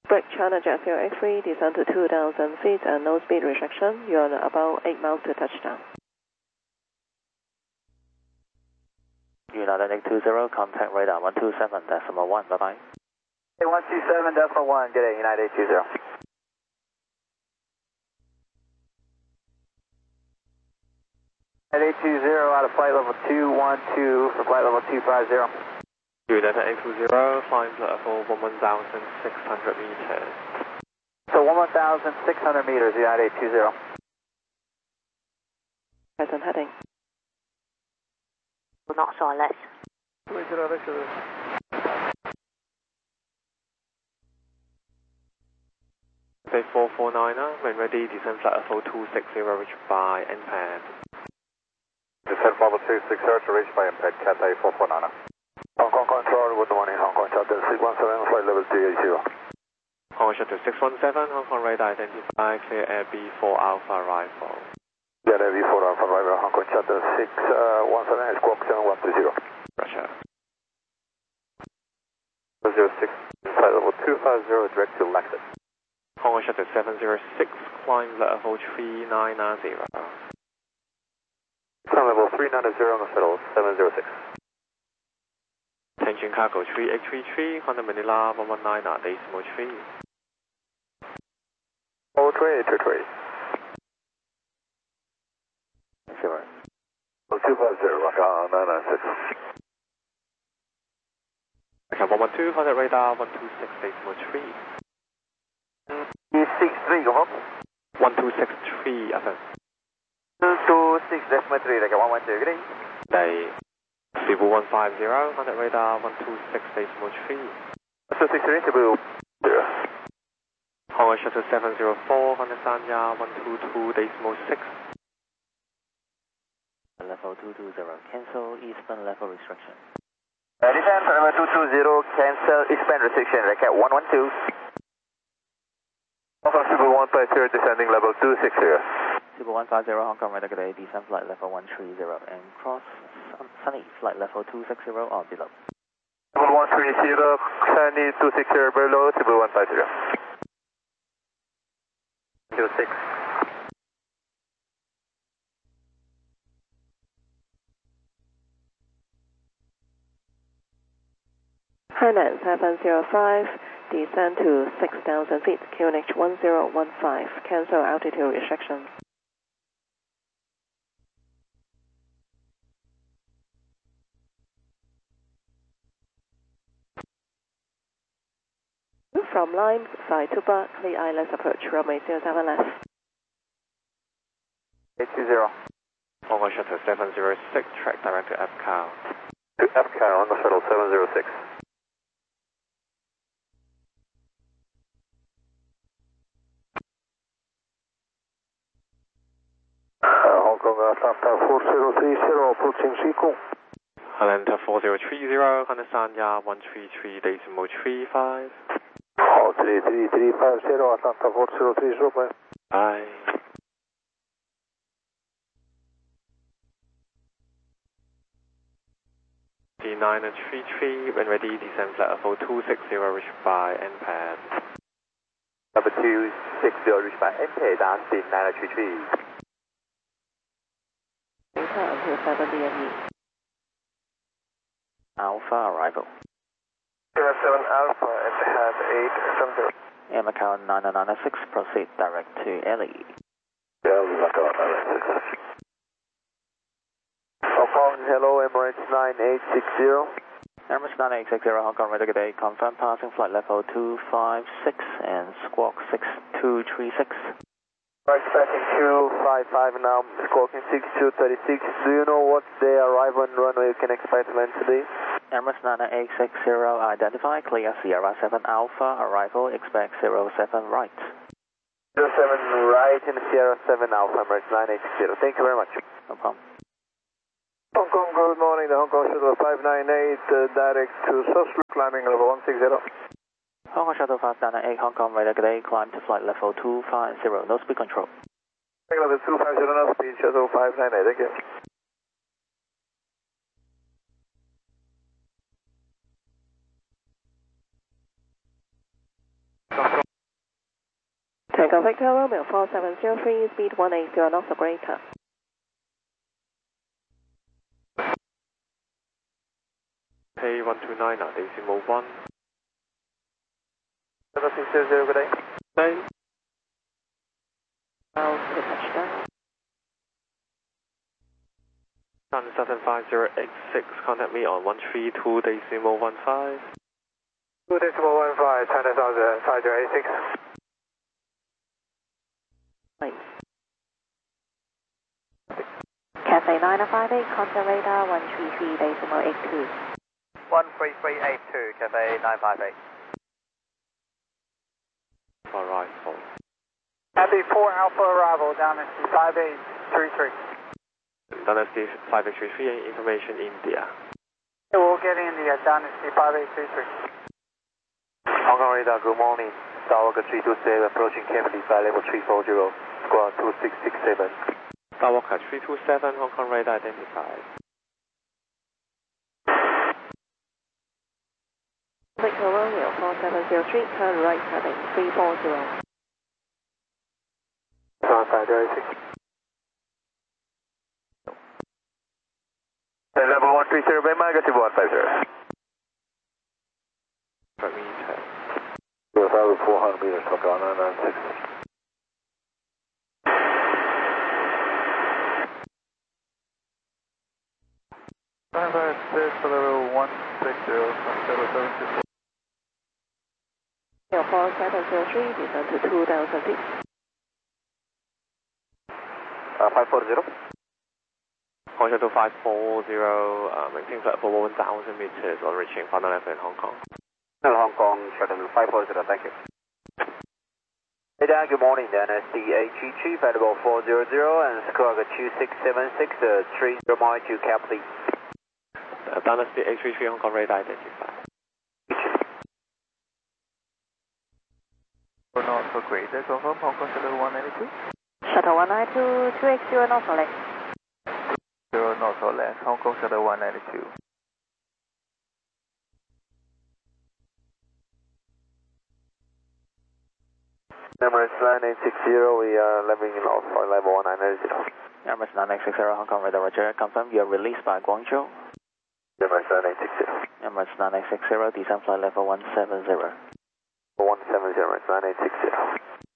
Break China Jet 083, descend to 2,000 feet and no speed restriction. You are about 8 miles to touchdown. United 820, contact radar 127.1, bye-bye. 127.1, good day, United 820. United 820 out of flight level 212 for flight level 250. United 820, climb level 11,600 meters. So 11,600 meters, United 820. Present heading. Not or less. Say 449er, when ready, descend flight level 260, reach by NPAD. Descend level 260 to reach by NPAD, Cathay 449er. Hong Kong Control, good morning, Hong Kong Shuttle 617, flight level 380. Hong Kong Shuttle 617, Hong Kong radar identify, clear Air B4 Alpha arrival. Clear Air B4 Alpha arrival, Hong Kong Shuttle 617, squawk 7120. Russia. 06, flight level 250, direct to Lexus. Hong Kong Shuttle 706, climb level 390. Climb level 390 on the shuttle 706. Attention cargo 3833, Honda Manila 119, decimal 3. Oh, 3833. Sure. 250, Roger, 996. Okay, 112, Honda radar 126, decimal 3. 263, go on. 1263, FM. 226 decimal 3, like a 112, good day. Day. Cebu 150, Honda radar 126, decimal 3. 263, Cebu. Hong Kong Shuttle 704, Honda Sanya 122, decimal 6. Level 220, cancel eastbound level restriction. Descend for level 220, cancel eastbound restriction, like at 112. Hong Kong Cebu 150, descending level 260. Cebu 150, Hong Kong radar, good day, descend flight level 130 and cross Sunny, flight level 260 or below. Level 130, Sunny 260 below, Cebu 150. 06. Hainan 705, descend to 6,000 feet, QNH 1015, cancel altitude restriction. From Lime, side to Berkeley Islands approach, runway 07 left. 820. Hong Kong Shuttle 706, track direct to FCAL. To FCAL on the shuttle 706. Hong Kong Atlanta 4030, approaching Shikung. Atlanta 4030, Honda Sanya 133, decimal 35. 33350, Atlanta 4030, bye. Bye. D933, when ready, descend flight level 260, reach by NPAD. Number 260, reach by NPAD, Austin 933. Data until 7 DME. Alpha arrival. 7 Alpha, NPAD 870. Air Macau 996, proceed direct to LE. Yeah, Macau 996. Hong Kong, hello, Emirates 9860. Emirates 9860, Hong Kong radar, good day, confirm passing flight level 256 and squawk 6236. Right, passing 255 now, squawking 6236. Do you know what the arrival and runway you can expect to land today? Emirates 9860, identify, clear Sierra 7 Alpha, arrival, expect 07 right. 07 right in Sierra 7 Alpha, Emirates 9860. Thank you very much. No problem. Hong Kong, good morning. The Hong Kong Shuttle 598, direct to Sussex, climbing level 160. Hong Kong Shuttle 598, Hong Kong radar, good day, climb to flight level 250, no speed control. Level 250, no speed, Shuttle 598, thank you. Tango Victor Romeo 4703, speed 180 knots or greater. Pay 129 now, decimal 1. 7600, good day. Day. Now to touchdown. Sun 75086, contact me on 132 decimal 15. 2 decimal 15, China 5086. Nice. Cathay 958, contact radar 133 decimal 82. 13382, Cathay 958. Arrival. Happy 4 Alpha arrival, Dynasty 5833. Dynasty 5833, information India. We'll get India, Dynasty 5833. Hong Kong radar, good morning. Skywalker 327, approaching Kennedy by level 340, squad 2667. Skywalker 327, Hong Kong radar identified. Victor Romeo 4703, turn right heading 340. 5086. Level 130, Bay negative 150. Per meter. 400 meters, Hong 996. Level 160, 4703, descend to 2000 feet. 540. Caution to 540, maintain flight for 1000 meters or reaching final level in Hong Kong. Hong Kong, shuttle 540, thank you. Hey Dan, good morning, Dynasty HEG, Flight 400 and Skywalker 2676, 30 mile to Cap Lee. Dynasty 833, Hong Kong radar identified. North for greater, confirm Hong Kong Shuttle 192. Shuttle 192, 280 knots or less. 0 north or less, Hong Kong Shuttle 192. Emirates 9860, we are leveling off for level 1980. Emirates 9860, Hong Kong radar, roger. Confirm you are released by Guangzhou. Emirates 9860. Emirates 9860, descend flight level 170. 170, Emirates 9860.